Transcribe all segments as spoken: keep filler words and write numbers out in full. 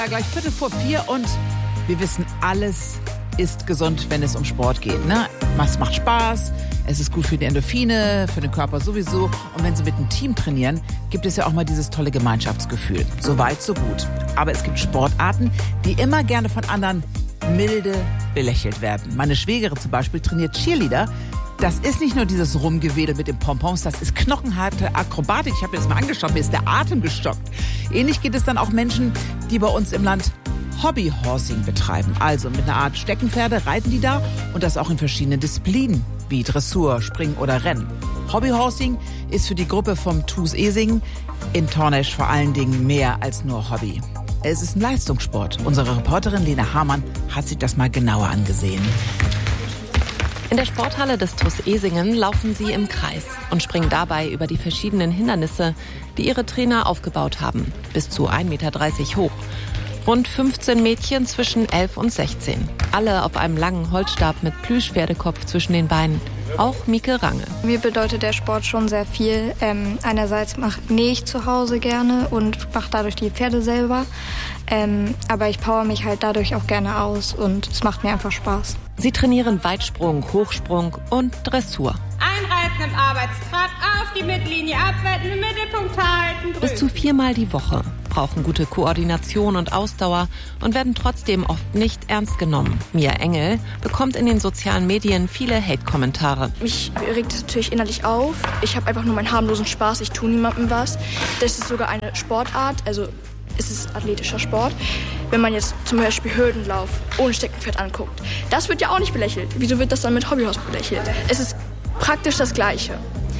Ja, gleich Viertel vor vier und wir wissen, alles ist gesund, wenn es um Sport geht. Ne? Es macht Spaß, es ist gut für die Endorphine, für den Körper sowieso. Und wenn Sie mit einem Team trainieren, gibt es ja auch mal dieses tolle Gemeinschaftsgefühl. So weit, so gut. Aber es gibt Sportarten, die immer gerne von anderen milde belächelt werden. Meine Schwägerin zum Beispiel trainiert Cheerleader. Das ist nicht nur dieses Rumgewedel mit den Pompons, das ist knochenharte Akrobatik. Ich habe mir das mal angeschaut, mir ist der Atem gestockt. Ähnlich geht es dann auch Menschen, die bei uns im Land Hobbyhorsing betreiben. Also mit einer Art Steckenpferde reiten die da und das auch in verschiedenen Disziplinen, wie Dressur, Springen oder Rennen. Hobbyhorsing ist für die Gruppe vom T U S Esingen in Tornesch vor allen Dingen mehr als nur Hobby. Es ist ein Leistungssport. Unsere Reporterin Lena Hamann hat sich das mal genauer angesehen. In der Sporthalle des T U S Esingen laufen sie im Kreis und springen dabei über die verschiedenen Hindernisse, die ihre Trainer aufgebaut haben, bis zu ein Meter dreißig hoch. Rund fünfzehn Mädchen zwischen elf und sechzehn. Alle auf einem langen Holzstab mit Plüschpferdekopf zwischen den Beinen. Auch Mieke Range. Mir bedeutet der Sport schon sehr viel. Ähm, einerseits mach, nähe ich zu Hause gerne und mache dadurch die Pferde selber. Ähm, aber ich power mich halt dadurch auch gerne aus und es macht mir einfach Spaß. Sie trainieren Weitsprung, Hochsprung und Dressur. Einreiten im Arbeitstrab, auf die Mittellinie abwetten, im Mittelpunkt halten. Grün. Bis zu viermal die Woche, brauchen gute Koordination und Ausdauer und werden trotzdem oft nicht ernst genommen. Mia Engel bekommt in den sozialen Medien viele Hate-Kommentare. Mich regt es natürlich innerlich auf. Ich habe einfach nur meinen harmlosen Spaß, ich tue niemandem was. Das ist sogar eine Sportart, also es ist athletischer Sport. Wenn man jetzt zum Beispiel Hürdenlauf ohne Steckenpferd anguckt, das wird ja auch nicht belächelt. Wieso wird das dann mit Hobbyhorse belächelt? Es ist praktisch das Gleiche.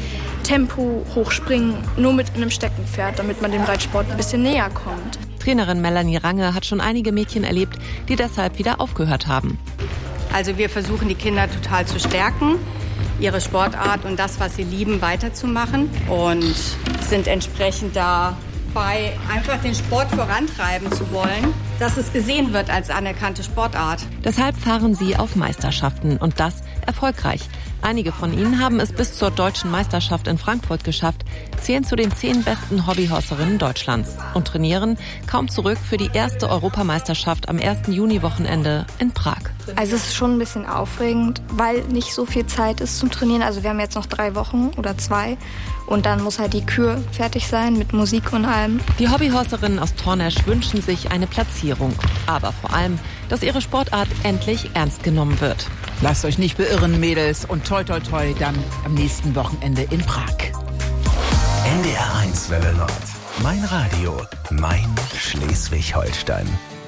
Tempo, hochspringen, nur mit einem Steckenpferd, damit man dem Reitsport ein bisschen näher kommt. Trainerin Melanie Range hat schon einige Mädchen erlebt, die deshalb wieder aufgehört haben. Also wir versuchen die Kinder total zu stärken, ihre Sportart und das, was sie lieben, weiterzumachen und sind entsprechend dabei, einfach den Sport vorantreiben zu wollen, dass es gesehen wird als anerkannte Sportart. Deshalb fahren sie auf Meisterschaften und das erfolgreich. Einige von ihnen haben es bis zur deutschen Meisterschaft in Frankfurt geschafft, zählen zu den zehn besten Hobbyhorserinnen Deutschlands und trainieren kaum zurück für die erste Europameisterschaft am ersten Juni-Wochenende in Prag. Also es ist schon ein bisschen aufregend, weil nicht so viel Zeit ist zum Trainieren. Also wir haben jetzt noch drei Wochen oder zwei und dann muss halt die Kür fertig sein mit Musik und allem. Die Hobbyhorserinnen aus Tornesch wünschen sich eine Platzierung, aber vor allem, dass ihre Sportart endlich ernst genommen wird. Lasst euch nicht beirren, Mädels, und toi toi toi dann am nächsten Wochenende in Prag. N D R eins Welle Nord. Mein Radio, mein Schleswig-Holstein.